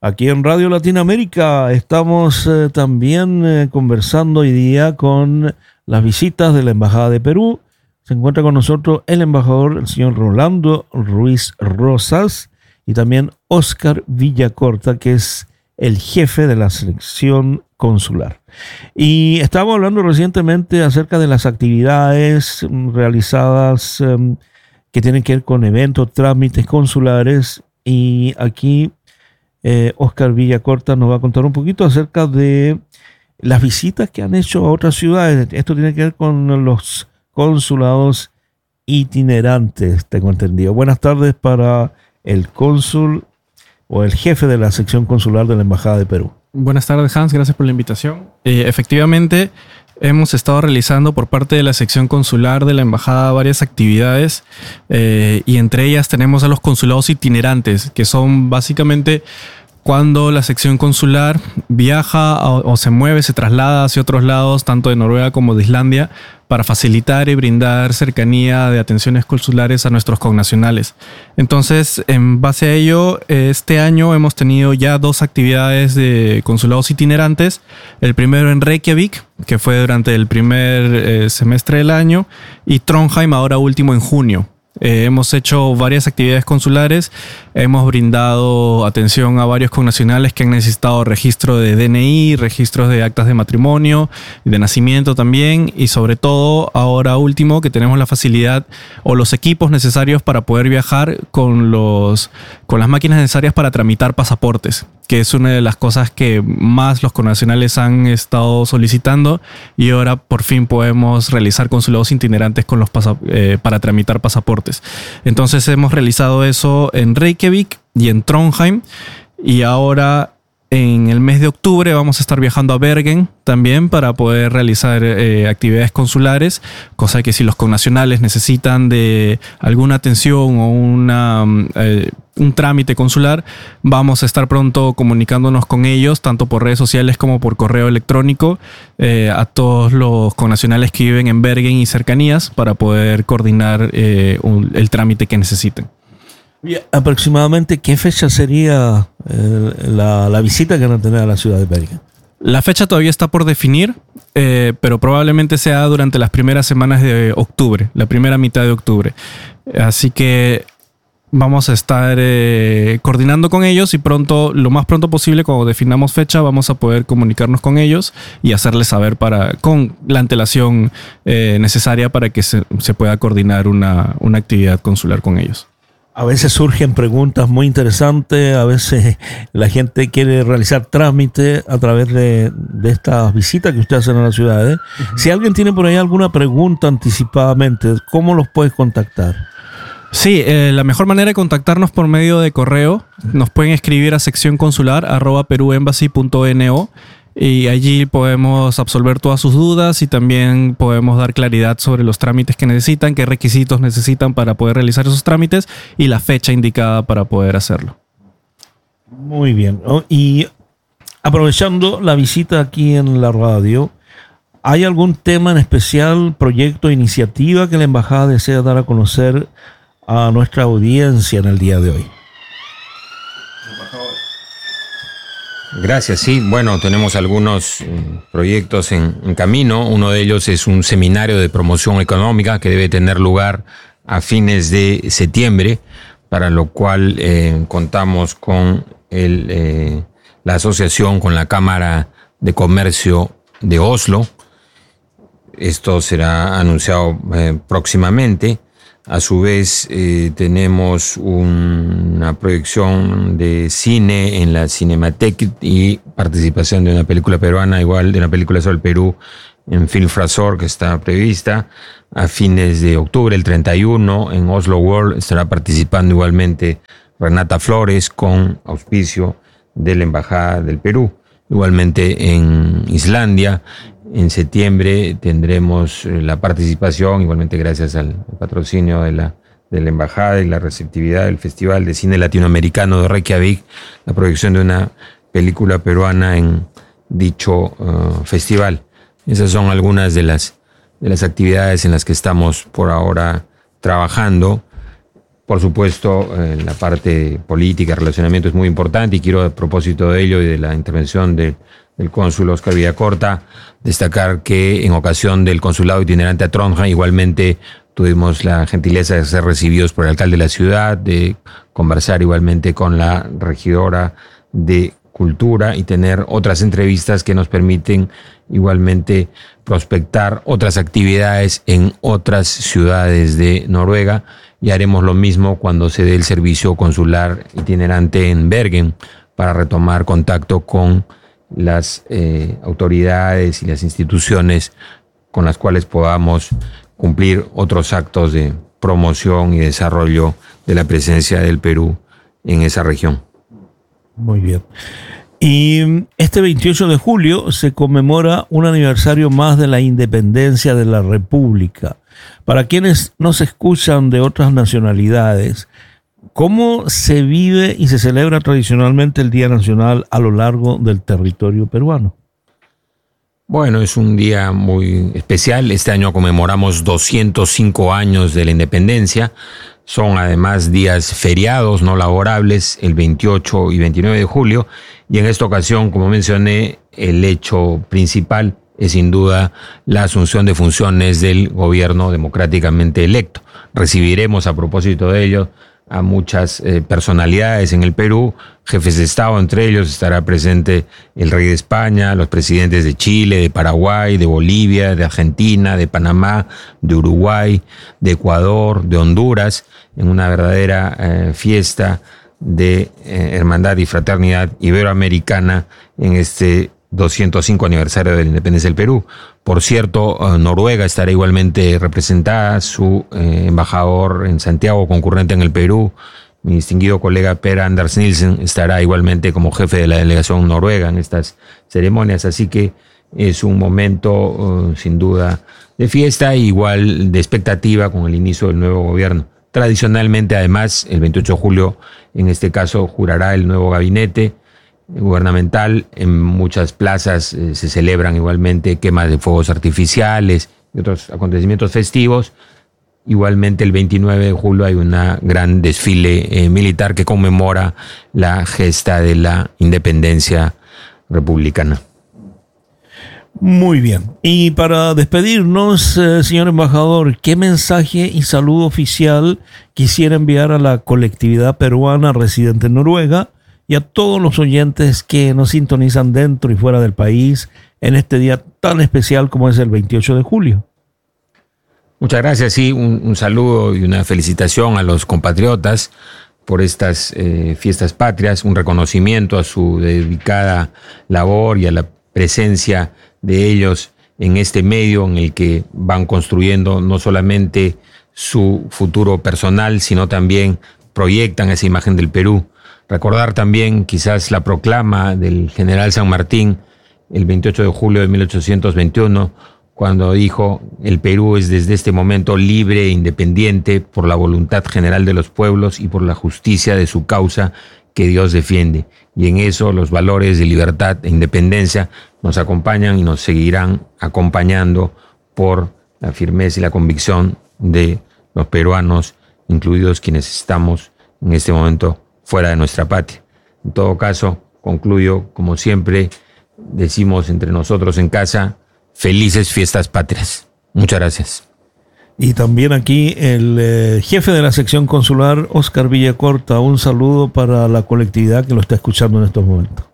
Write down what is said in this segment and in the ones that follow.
Aquí en Radio Latinoamérica estamos también conversando hoy día con las visitas de la Embajada de Perú. Se encuentra con nosotros el embajador, el señor Rolando Ruiz Rosas, y también Óscar Villacorta, que es el jefe de la sección consular. Y estábamos hablando recientemente acerca de las actividades realizadas que tienen que ver con eventos, trámites consulares, y aquí Óscar Villacorta nos va a contar un poquito acerca de las visitas que han hecho a otras ciudades. Esto tiene que ver con los consulados itinerantes, tengo entendido. Buenas tardes para el cónsul o el jefe de la sección consular de la Embajada de Perú. Buenas tardes, Hans, gracias por la invitación. Efectivamente, hemos estado realizando por parte de la sección consular de la Embajada varias actividades y entre ellas tenemos a los consulados itinerantes, que son básicamente cuando la sección consular viaja o se mueve, se traslada hacia otros lados, tanto de Noruega como de Islandia, para facilitar y brindar cercanía de atenciones consulares a nuestros connacionales. Entonces, en base a ello, este año hemos tenido ya 2 actividades de consulados itinerantes. El primero en Reykjavik, que fue durante el primer semestre del año, y Trondheim ahora último en junio. Hemos hecho varias actividades consulares, hemos brindado atención a varios connacionales que han necesitado registro de DNI, registros de actas de matrimonio, de nacimiento también, y sobre todo ahora último que tenemos la facilidad o los equipos necesarios para poder viajar con las máquinas necesarias para tramitar pasaportes, que es una de las cosas que más los connacionales han estado solicitando, y ahora por fin podemos realizar consulados itinerantes con para tramitar pasaportes. Entonces hemos realizado eso en Reykjavik y en Trondheim, y ahora en el mes de octubre vamos a estar viajando a Bergen también para poder realizar actividades consulares, cosa que si los connacionales necesitan de alguna atención o un trámite consular, vamos a estar pronto comunicándonos con ellos, tanto por redes sociales como por correo electrónico, a todos los connacionales que viven en Bergen y cercanías para poder coordinar el trámite que necesiten. ¿Aproximadamente qué fecha sería la visita que van a tener a la ciudad de Bergen? La fecha todavía está por definir, pero probablemente sea durante las primeras semanas de octubre, la primera mitad de octubre. Así que vamos a estar coordinando con ellos, y lo más pronto posible, cuando definamos fecha, vamos a poder comunicarnos con ellos y hacerles saber con la antelación necesaria para que se pueda coordinar una actividad consular con ellos. A veces surgen preguntas muy interesantes, a veces la gente quiere realizar trámites a través de estas visitas que ustedes hacen a las ciudades. Uh-huh. Si alguien tiene por ahí alguna pregunta anticipadamente, ¿cómo los puedes contactar? Sí, la mejor manera de contactarnos por medio de correo, nos pueden escribir a seccionconsular@peruembassy.no, y allí podemos absolver todas sus dudas y también podemos dar claridad sobre los trámites que necesitan, qué requisitos necesitan para poder realizar esos trámites y la fecha indicada para poder hacerlo. Muy bien. Y aprovechando la visita aquí en la radio, ¿hay algún tema en especial, proyecto, iniciativa que la embajada desea dar a conocer a nuestra audiencia en el día de hoy? Gracias, sí. Bueno, tenemos algunos proyectos en camino. Uno de ellos es un seminario de promoción económica que debe tener lugar a fines de septiembre, para lo cual contamos con la asociación con la Cámara de Comercio de Oslo. Esto será anunciado próximamente. A su vez, tenemos una proyección de cine en la Cinemateca y participación de una película peruana, igual de una película sobre el Perú en Filmfrasor, que está prevista a fines de octubre, el 31, en Oslo World. Estará participando igualmente Renata Flores con auspicio de la Embajada del Perú. Igualmente en Islandia, en septiembre tendremos la participación, igualmente gracias al patrocinio de la Embajada y la receptividad del Festival de Cine Latinoamericano de Reykjavik, la proyección de una película peruana en dicho festival. Esas son algunas de las actividades en las que estamos por ahora trabajando. Por supuesto, la parte política, relacionamiento es muy importante y quiero, a propósito de ello y de la intervención del cónsul Oscar Villacorta, destacar que en ocasión del consulado itinerante a Trondheim igualmente tuvimos la gentileza de ser recibidos por el alcalde de la ciudad, de conversar igualmente con la regidora de Cultura y tener otras entrevistas que nos permiten igualmente prospectar otras actividades en otras ciudades de Noruega. Y haremos lo mismo cuando se dé el servicio consular itinerante en Bergen para retomar contacto con las autoridades y las instituciones con las cuales podamos cumplir otros actos de promoción y desarrollo de la presencia del Perú en esa región. Muy bien. Y este 28 de julio se conmemora un aniversario más de la independencia de la República. Para quienes nos escuchan de otras nacionalidades, ¿cómo se vive y se celebra tradicionalmente el Día Nacional a lo largo del territorio peruano? Bueno, es un día muy especial. Este año conmemoramos 205 años de la independencia. Son además días feriados no laborables, el 28 y 29 de julio. Y en esta ocasión, como mencioné, el hecho principal es sin duda la asunción de funciones del gobierno democráticamente electo. Recibiremos, a propósito de ello, a muchas personalidades en el Perú, jefes de Estado, entre ellos estará presente el rey de España, los presidentes de Chile, de Paraguay, de Bolivia, de Argentina, de Panamá, de Uruguay, de Ecuador, de Honduras, en una verdadera fiesta de hermandad y fraternidad iberoamericana en este 205 aniversario de la independencia del Perú. Por cierto, Noruega estará igualmente representada, su embajador en Santiago, concurrente en el Perú, mi distinguido colega Per Anders Nielsen, estará igualmente como jefe de la delegación noruega en estas ceremonias, así que es un momento sin duda de fiesta e igual de expectativa con el inicio del nuevo gobierno. Tradicionalmente, además, el 28 de julio, en este caso, jurará el nuevo gabinete gubernamental. En muchas plazas se celebran igualmente quemas de fuegos artificiales y otros acontecimientos festivos. Igualmente el 29 de julio hay una gran desfile militar que conmemora la gesta de la independencia republicana. Muy bien. Y para despedirnos, señor embajador, ¿qué mensaje y saludo oficial quisiera enviar a la colectividad peruana residente en Noruega y a todos los oyentes que nos sintonizan dentro y fuera del país en este día tan especial como es el 28 de julio? Muchas gracias, sí, un saludo y una felicitación a los compatriotas por estas fiestas patrias, un reconocimiento a su dedicada labor y a la presencia de ellos en este medio en el que van construyendo no solamente su futuro personal, sino también proyectan esa imagen del Perú. Recordar también quizás la proclama del general San Martín el 28 de julio de 1821, cuando dijo: el Perú es desde este momento libre e independiente por la voluntad general de los pueblos y por la justicia de su causa que Dios defiende. Y en eso los valores de libertad e independencia nos acompañan y nos seguirán acompañando por la firmeza y la convicción de los peruanos, incluidos quienes estamos en este momento fuera de nuestra patria. En todo caso, concluyo, como siempre decimos entre nosotros en casa: felices fiestas patrias. Muchas gracias. Y también aquí el jefe de la sección consular, Oscar Villacorta, un saludo para la colectividad que lo está escuchando en estos momentos.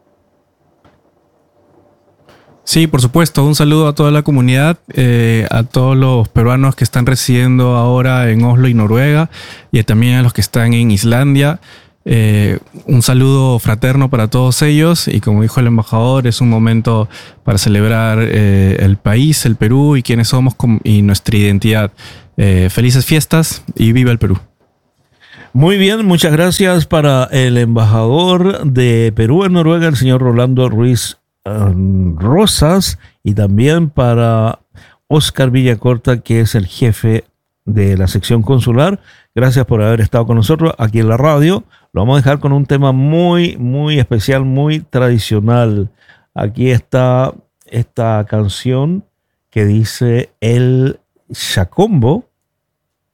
Sí, por supuesto, un saludo a toda la comunidad, a todos los peruanos que están residiendo ahora en Oslo y Noruega, y también a los que están en Islandia. Un saludo fraterno para todos ellos, y como dijo el embajador, es un momento para celebrar el país, el Perú y quiénes somos y nuestra identidad. Felices fiestas y viva el Perú. Muy bien, muchas gracias para el embajador de Perú en Noruega, el señor Rolando Ruiz Rosas, y también para Oscar Villacorta, que es el jefe de la sección consular. Gracias por haber estado con nosotros aquí en la radio. Lo vamos a dejar con un tema muy, muy especial, muy tradicional. Aquí está esta canción que dice el Chacombo,